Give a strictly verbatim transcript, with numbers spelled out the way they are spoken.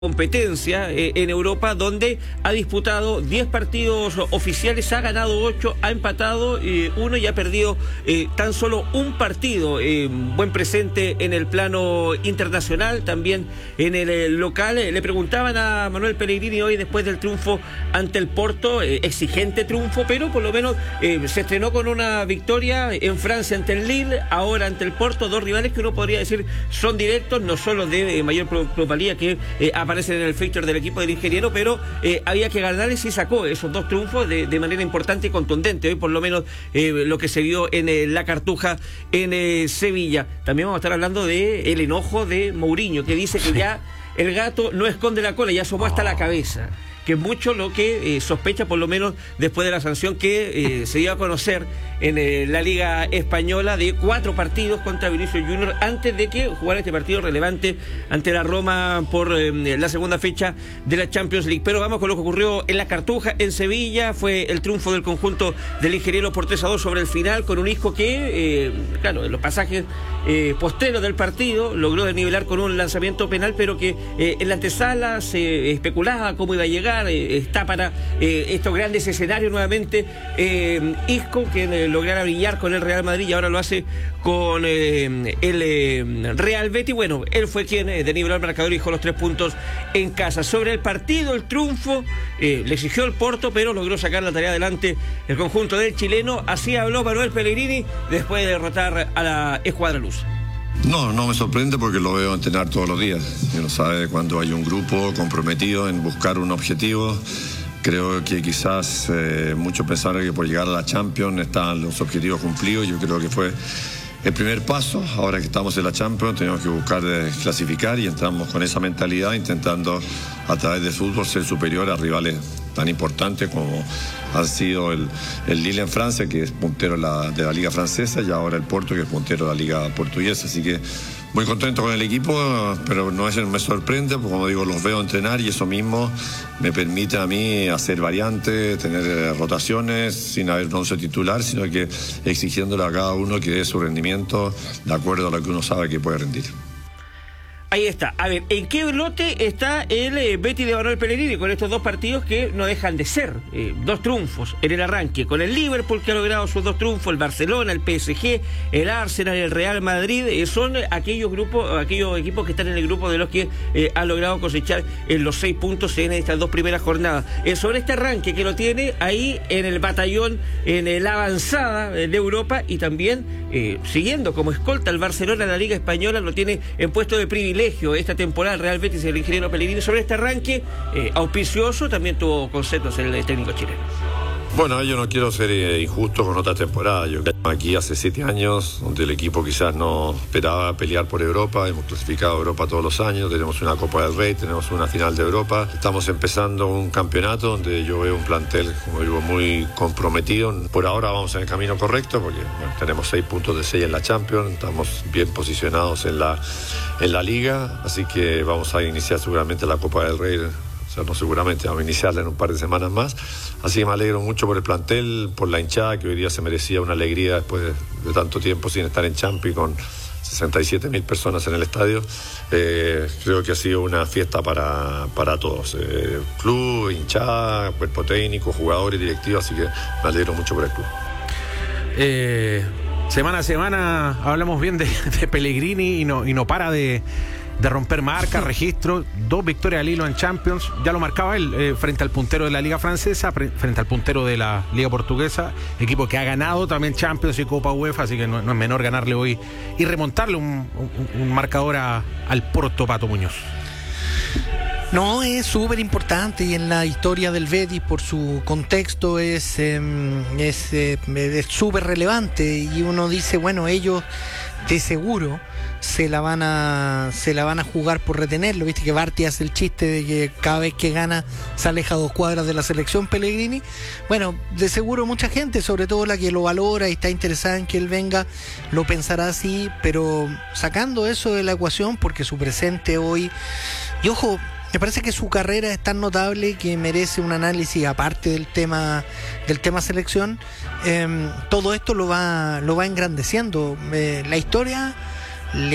competencia eh, en Europa, donde ha disputado diez partidos oficiales, ha ganado ocho, ha empatado eh, uno y ha perdido eh, tan solo un partido. Eh, buen presente en el plano internacional, también en el eh, local. Eh, le preguntaban a Manuel Pellegrini hoy después del triunfo ante el Porto, eh, exigente triunfo, pero por lo menos eh, se estrenó con una victoria en Francia ante el Lille, ahora ante el Porto, dos rivales que uno podría decir son directos, no solo de eh, mayor plusvalía que eh, aparecen en el fixture del equipo del ingeniero, pero eh, había que ganarles y sacó esos dos triunfos de, de manera importante y contundente. Hoy por lo menos eh, lo que se vio en eh, la Cartuja en eh, Sevilla. También vamos a estar hablando de el enojo de Mourinho, que dice que ya el gato no esconde la cola, ya asomó hasta la cabeza, que es mucho lo que eh, sospecha, por lo menos después de la sanción que eh, se dio a conocer en eh, la Liga Española de cuatro partidos contra Vinicius Junior antes de que jugara este partido relevante ante la Roma por eh, la segunda fecha de la Champions League. Pero vamos con lo que ocurrió en la Cartuja, en Sevilla. Fue el triunfo del conjunto del ingeniero por tres a dos sobre el final, con un Isco que, eh, claro, en los pasajes eh, posteros del partido logró desnivelar con un lanzamiento penal, pero que eh, en la antesala se especulaba cómo iba a llegar. Eh, está para eh, estos grandes escenarios nuevamente eh, Isco, que eh, lograra brillar con el Real Madrid y ahora lo hace con eh, el eh, Real Betis. Bueno, él fue quien eh, desniveló el marcador y dejó los tres puntos en casa. Sobre el partido, el triunfo eh, le exigió el Porto, pero logró sacar la tarea adelante el conjunto del chileno. Así habló Manuel Pellegrini después de derrotar a la escuadra lusa. No, no me sorprende porque lo veo entrenar todos los días. Uno sabe cuando hay un grupo comprometido en buscar un objetivo. Creo que quizás eh, muchos pensaron que por llegar a la Champions están los objetivos cumplidos. Yo creo que fue el primer paso. Ahora que estamos en la Champions tenemos que buscar eh, clasificar y entramos con esa mentalidad intentando a través del fútbol ser superior a rivales tan importantes como ha sido el, el Lille en Francia, que es puntero de la, de la Liga Francesa, y ahora el Porto, que es puntero de la Liga Portuguesa. Así que muy contento con el equipo, pero no es, me sorprende, porque como digo, los veo entrenar y eso mismo me permite a mí hacer variantes, tener rotaciones sin haber un once titular, sino que exigiéndole a cada uno que dé su rendimiento de acuerdo a lo que uno sabe que puede rendir. Ahí está. A ver, ¿en qué lote está el eh, Betis de Manuel Pellegrini con estos dos partidos que no dejan de ser eh, dos triunfos en el arranque? Con el Liverpool, que ha logrado sus dos triunfos, el Barcelona, el P S G, el Arsenal, el Real Madrid, eh, son aquellos grupos, aquellos equipos que están en el grupo de los que eh, han logrado cosechar eh, los seis puntos en estas dos primeras jornadas. Eh, sobre este arranque que lo tiene ahí en el batallón, en eh, la avanzada eh, de Europa, y también eh, siguiendo como escolta el Barcelona en la Liga Española, lo tiene en puesto de privilegio esta temporada el Real Betis y el ingeniero Pellegrini. Sobre este arranque eh, auspicioso también tuvo conceptos el técnico chileno. Bueno, yo no quiero ser eh, injusto con otra temporada. Yo aquí hace siete años, donde el equipo quizás no esperaba pelear por Europa. Hemos clasificado a Europa todos los años, tenemos una Copa del Rey, tenemos una final de Europa. Estamos empezando un campeonato donde yo veo un plantel, como digo, muy comprometido. Por ahora vamos en el camino correcto, porque bueno, tenemos seis puntos de seis en la Champions, estamos bien posicionados en la, en la Liga, así que vamos a iniciar seguramente la Copa del Rey. O sea, no seguramente, vamos a iniciarla en un par de semanas más. Así que me alegro mucho por el plantel, por la hinchada, que hoy día se merecía una alegría después de, de tanto tiempo sin estar en Champions, con sesenta y siete mil personas en el estadio. Eh, creo que ha sido una fiesta para, para todos. Eh, club, hinchada, cuerpo técnico, jugadores, directivos, así que me alegro mucho por el club. Eh, semana a semana hablamos bien de, de Pellegrini y no, y no para de... de romper marca, registro, dos victorias al hilo en Champions, ya lo marcaba él, eh, frente al puntero de la Liga Francesa, pre- frente al puntero de la Liga Portuguesa, equipo que ha ganado también Champions y Copa UEFA, así que no, no es menor ganarle hoy y remontarle un, un, un marcador a, al Porto, Pato Muñoz. No, es súper importante, y en la historia del Betis, por su contexto, es eh, es eh, es súper relevante, y uno dice, bueno, ellos de seguro se la van a se la van a jugar por retenerlo. Viste que Barty hace el chiste de que cada vez que gana se aleja dos cuadras de la selección Pellegrini. Bueno, de seguro mucha gente, sobre todo la que lo valora y está interesada en que él venga, lo pensará así, pero sacando eso de la ecuación, porque su presente hoy, y ojo, me parece que su carrera es tan notable que merece un análisis aparte del tema del tema selección. Eh, todo esto lo va lo va engrandeciendo. Eh, la historia